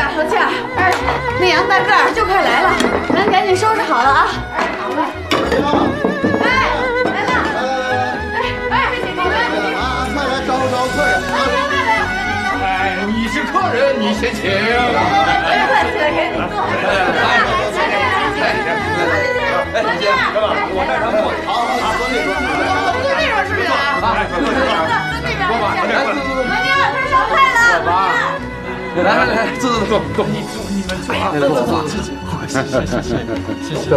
啊，小倩，哎，那杨大个儿就快来了，咱赶紧收拾好了啊！哎，好嘞。哎，来了！哎，你们啊，快来招呼客人！ 哎，你是客人，你先请。 别客气了，赶紧坐。 我带上我。好，坐那桌。 坐那边是不是啊？坐那边。上菜了。 来，坐，你们坐。谢谢。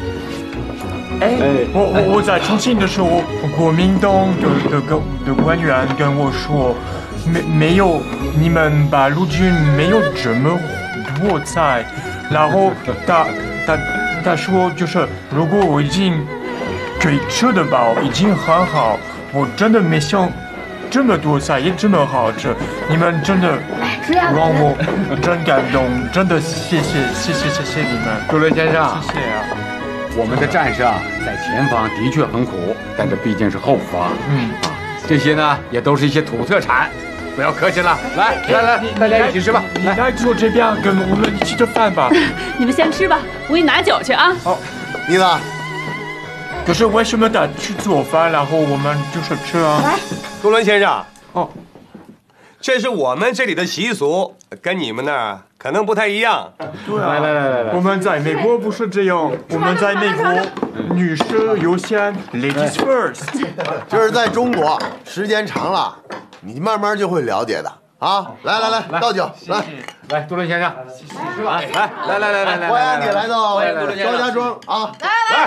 我在重庆的时候，国民党的官员跟我说，没有你们把陆军没有这么多菜，然后他说就是如果我已经可以吃得饱，已经很好，我真的没想这么多菜也这么好吃，你们真的让我真感动，真的谢谢你们， 朱伦先生， 谢谢啊。 我们的战士啊，在前方的确很苦，但这毕竟是后方。这些呢也都是一些土特产，不要客气了。来，大家一起吃吧。 你来坐这边，跟我们一起吃饭吧。 你们先吃吧，我给你拿酒去啊。 好，妮子。 可是为什么他去做饭，然后我们就是吃啊？ 来，杜伦先生。 哦， 这是我们这里的习俗，跟你们那儿可能不太一样。 对啊，来，我们在美国不是这样，我们在美国女士优先 ，ladies first。 就是在中国，时间长了，你慢慢就会了解的啊！来，倒酒， 来，杜伦先生，是吧？来， 欢迎你来到高家庄啊！ 来，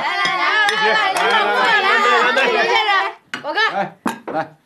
先生，我干。 来。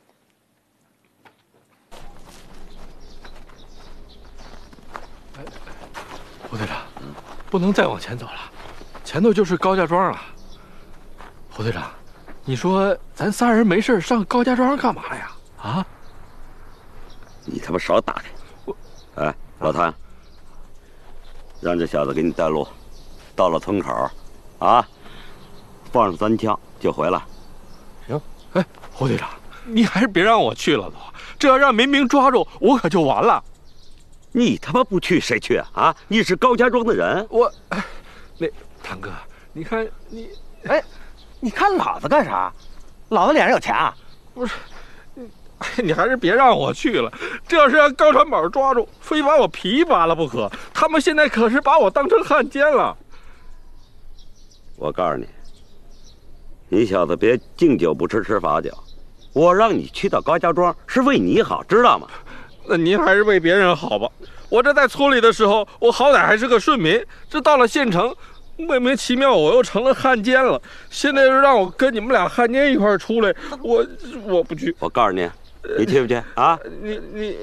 胡队长，不能再往前走了，前头就是高家庄了。胡队长，你说咱仨人没事上高家庄干嘛呀？啊？ 你他妈少打听！哎，老谭，让这小子给你带路，到了村口，啊，放上3枪就回来。 行。哎，胡队长，你还是别让我去了都，这要让民兵抓住我可就完了。 你他妈不去谁去啊？啊！你是高家庄的人， 那谭哥，你看你， 哎，你看老子干啥？老子脸上有钱啊？ 不是，你还是别让我去了。这要是让高传宝抓住，非把我皮扒了不可。他们现在可是把我当成汉奸了。 我告诉你，你小子别敬酒不吃吃罚酒。我让你去到高家庄是为你好，知道吗？ 那您还是为别人好吧。我这在村里的时候，我好歹还是个顺民，这到了县城，莫名其妙我又成了汉奸了。现在又让我跟你们俩汉奸一块出来，我不去。 我告诉你，你去不去啊？ 你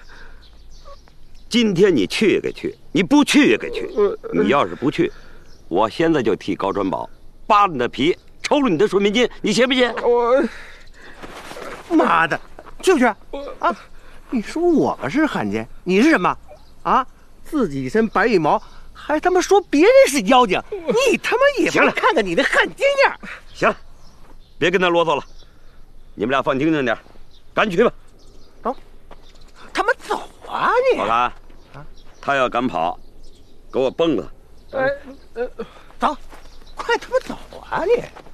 今天你去也给去，你不去也给去。你要是不去，我现在就替高传宝扒了你的皮，抽了你的顺民金，你信不信？ 妈的，去不去？啊！你说我们是汉奸，你是什么？啊，自己一身白羽毛，还他妈说别人是妖精，你他妈也不看看你那汉奸样！ 行了，别跟他啰嗦了，你们俩放清静点，赶紧去吧。 走，他妈走啊你！ 老谭，他要敢跑，给我蹦了。 走，快他妈走啊你！